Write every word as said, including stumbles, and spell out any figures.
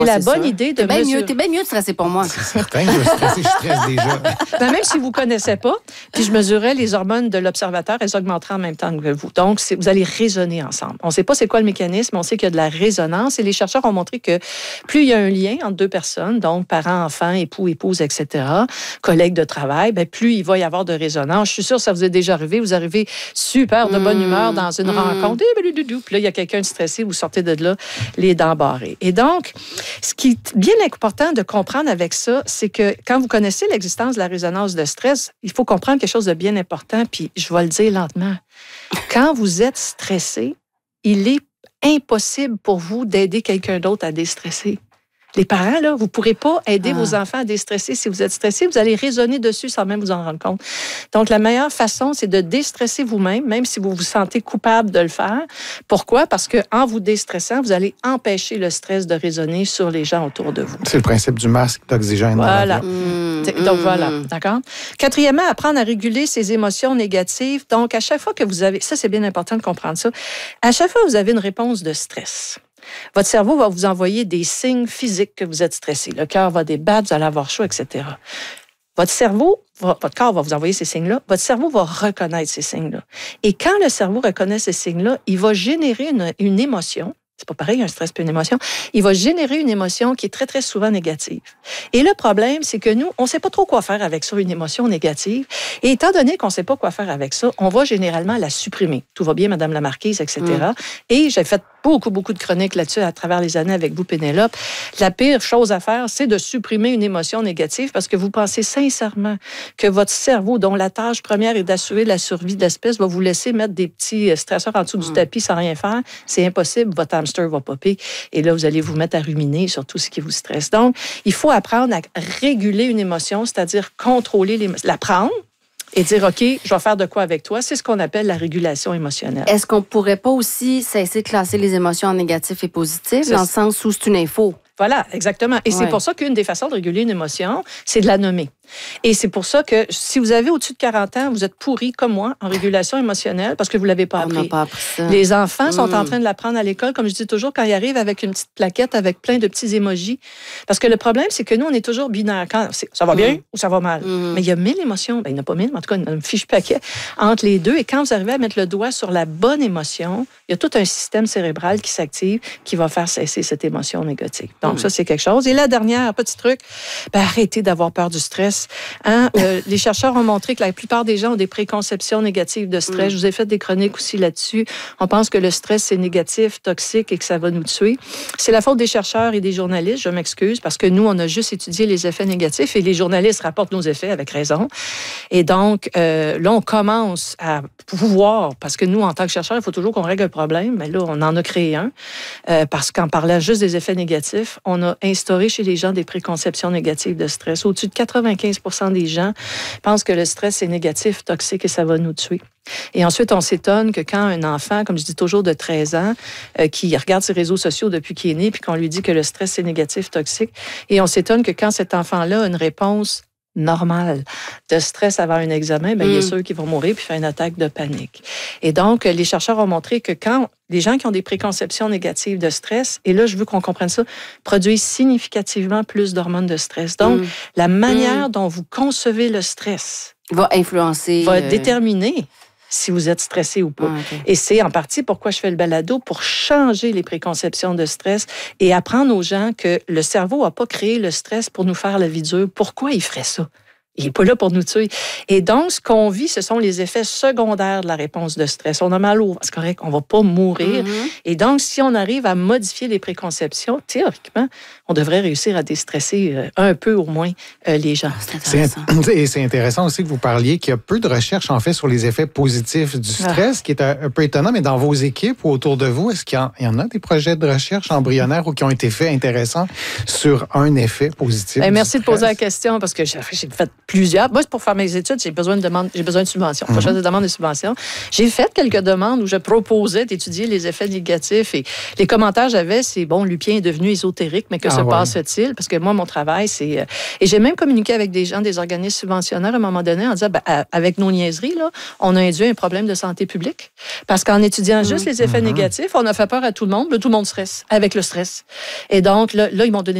C'est la c'est bonne sûr. idée de T'es bien mesurer. mieux, t'es bien mieux de stresser pour moi. C'est certain que je stresse, je stresse déjà. Ben, même si vous ne connaissez pas, puis je mesurais les hormones de l'observateur, elles augmenteraient en même temps que vous. Donc, c'est, vous allez raisonner ensemble. On ne sait pas c'est quoi le mécanisme, on sait qu'il y a de la résonance et les chercheurs ont montré que plus il y a un lien entre deux personnes, donc parents, enfants, époux, épouse, et cetera, collègues de travail, ben, plus il va y avoir de résonance. Je suis sûre que ça vous est déjà arrivé. Vous arrivez super de bonne humeur dans une mmh. rencontre, puis là, il y a quelqu'un de stressé, vous sortez de là, les dents barrées. Et donc, ce qui est bien important de comprendre avec ça, c'est que quand vous connaissez l'existence de la résonance de stress, il faut comprendre quelque chose de bien important, puis je vais le dire lentement. Quand vous êtes stressé, il est impossible pour vous d'aider quelqu'un d'autre à déstresser. Les parents, là, vous ne pourrez pas aider ah. vos enfants à déstresser. Si vous êtes stressé, vous allez raisonner dessus sans même vous en rendre compte. Donc, la meilleure façon, c'est de déstresser vous-même, même si vous vous sentez coupable de le faire. Pourquoi? Parce qu'en vous déstressant, vous allez empêcher le stress de résonner sur les gens autour de vous. C'est le principe du masque d'oxygène. Voilà. Mmh. Donc, voilà. D'accord? Quatrièmement, apprendre à réguler ses émotions négatives. Donc, à chaque fois que vous avez... Ça, c'est bien important de comprendre ça. À chaque fois que vous avez une réponse de stress, votre cerveau va vous envoyer des signes physiques que vous êtes stressé. Le cœur va débattre, vous allez avoir chaud, et cetera. Votre cerveau, votre corps va vous envoyer ces signes-là. Votre cerveau va reconnaître ces signes-là. Et quand le cerveau reconnaît ces signes-là, il va générer une, une émotion. C'est pas pareil, un stress puis une émotion. Il va générer une émotion qui est très, très souvent négative. Et le problème, c'est que nous, on ne sait pas trop quoi faire avec ça, une émotion négative. Et étant donné qu'on ne sait pas quoi faire avec ça, on va généralement la supprimer. Tout va bien, Madame la Marquise, et cetera. Mm. Et j'ai fait beaucoup, beaucoup de chroniques là-dessus à travers les années avec vous, Pénélope. La pire chose à faire, c'est de supprimer une émotion négative parce que vous pensez sincèrement que votre cerveau, dont la tâche première est d'assurer la survie de l'espèce, va vous laisser mettre des petits stresseurs en dessous mm. du tapis sans rien faire. C'est impossible. Votre hamster va popper et là, vous allez vous mettre à ruminer sur tout ce qui vous stresse. Donc, il faut apprendre à réguler une émotion, c'est-à-dire contrôler l'émotion, la prendre et dire, OK, je vais faire de quoi avec toi. C'est ce qu'on appelle la régulation émotionnelle. Est-ce qu'on pourrait pas aussi cesser de classer les émotions en négatif et positif, dans le sens où c'est une info? Voilà, exactement. Et ouais. c'est pour ça qu'une des façons de réguler une émotion, c'est de la nommer. Et c'est pour ça que si vous avez au-dessus de quarante ans, vous êtes pourri comme moi en régulation émotionnelle parce que vous ne l'avez pas appris. On n'a pas appris ça. Les enfants mmh. sont en train de l'apprendre à l'école, comme je dis toujours, quand ils arrivent avec une petite plaquette avec plein de petits émojis. Parce que le problème, c'est que nous, on est toujours binaire. Quand ça va bien mmh. ou ça va mal. Mmh. Mais il y a mille émotions. Ben, il n'y en a pas mille, mais en tout cas, il y a un fichu paquet entre les deux. Et quand vous arrivez à mettre le doigt sur la bonne émotion, il y a tout un système cérébral qui s'active qui va faire cesser cette émotion négative. Donc, mmh. ça, c'est quelque chose. Et la dernière, petit truc, ben, arrêtez d'avoir peur du stress. Hein? Euh, les chercheurs ont montré que la plupart des gens ont des préconceptions négatives de stress. Mm. Je vous ai fait des chroniques aussi là-dessus. On pense que le stress, c'est négatif, toxique et que ça va nous tuer. C'est la faute des chercheurs et des journalistes, je m'excuse, parce que nous, on a juste étudié les effets négatifs et les journalistes rapportent nos effets avec raison. Et donc, euh, là, on commence à pouvoir, parce que nous, en tant que chercheurs, il faut toujours qu'on règle le problème, mais là, on en a créé un, euh, parce qu'en parlant juste des effets négatifs, on a instauré chez les gens des préconceptions négatives de stress. Au-dessus de quatre-vingt-quinze pour cent des gens pensent que le stress est négatif, toxique et ça va nous tuer. Et ensuite, on s'étonne que quand un enfant, comme je dis toujours de treize ans, euh, qui regarde ses réseaux sociaux depuis qu'il est né, puis qu'on lui dit que le stress c'est négatif, toxique, et on s'étonne que quand cet enfant-là a une réponse normal de stress avant un examen, bien, mm. il est sûr qu'ils vont mourir puis faire une attaque de panique. Et donc, les chercheurs ont montré que quand les gens qui ont des préconceptions négatives de stress, et là, je veux qu'on comprenne ça, produisent significativement plus d'hormones de stress. Donc, mm. la manière mm. dont vous concevez le stress va influencer... va euh... déterminer si vous êtes stressé ou pas. Ah, okay. Et c'est en partie pourquoi je fais le balado, pour changer les préconceptions de stress et apprendre aux gens que le cerveau n'a pas créé le stress pour nous faire la vie dure. Pourquoi il ferait ça? Il n'est pas là pour nous tuer. Et donc, ce qu'on vit, ce sont les effets secondaires de la réponse de stress. On a mal au... C'est correct, on ne va pas mourir. Mm-hmm. Et donc, si on arrive à modifier les préconceptions, théoriquement, on devrait réussir à déstresser un peu au moins les gens. C'est intéressant. Et c'est intéressant aussi que vous parliez qu'il y a peu de recherches, en fait, sur les effets positifs du stress, ah. qui est un peu étonnant. Mais dans vos équipes ou autour de vous, est-ce qu'il y en, il y en a des projets de recherche embryonnaires ou qui ont été faits intéressants sur un effet positif? Bien, merci de poser la question parce que j'ai fait plusieurs. Moi, pour faire mes études, j'ai besoin de demande, j'ai besoin de subventions. Faut Mm-hmm. choisir de demande de subventions. J'ai fait quelques demandes où je proposais d'étudier les effets négatifs et les commentaires que j'avais, c'est bon, Lupien est devenu ésotérique, mais que Ah se ouais. passe-t-il? Parce que moi, mon travail, c'est... Et j'ai même communiqué avec des gens, des organismes subventionnaires à un moment donné en disant, ben, avec nos niaiseries, là, on a induit un problème de santé publique. Parce qu'en étudiant juste les effets Mm-hmm. négatifs, on a fait peur à tout le monde. Là, tout le monde stresse, avec le stress. Et donc, là, là ils m'ont donné